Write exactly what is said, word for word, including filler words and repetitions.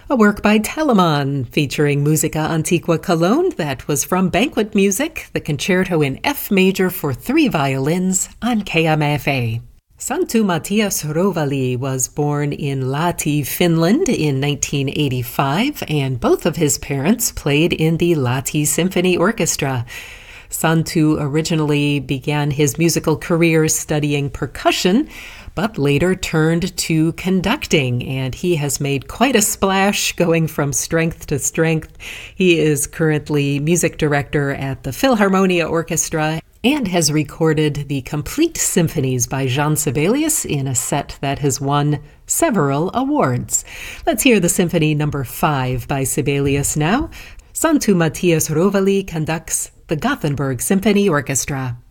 A work by Telemann featuring Musica Antiqua Cologne that was from Banquet Music, the concerto in F major for three violins on K M F A. Santtu Matias Rovali was born in Lahti, Finland in nineteen eighty-five, and both of his parents played in the Lahti Symphony Orchestra. Santtu originally began his musical career studying percussion, but later turned to conducting, and he has made quite a splash going from strength to strength. He is currently music director at the Philharmonia Orchestra and has recorded the complete symphonies by Jean Sibelius in a set that has won several awards. Let's hear the Symphony Number five by Sibelius now. Santtu Matias Rovali conducts the Gothenburg Symphony Orchestra.